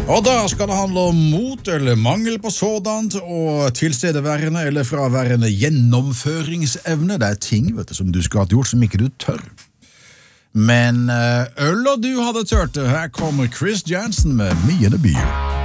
Og da skal det handle om mot eller mangel på sådant, og tilstedeværende eller fraværende gjennomføringsevne. Det ting, vet du, som du skulle ha gjort som ikke du tør. Men øl og du hadde tørt det. Her kommer Chris Jansen med Me and the Beer.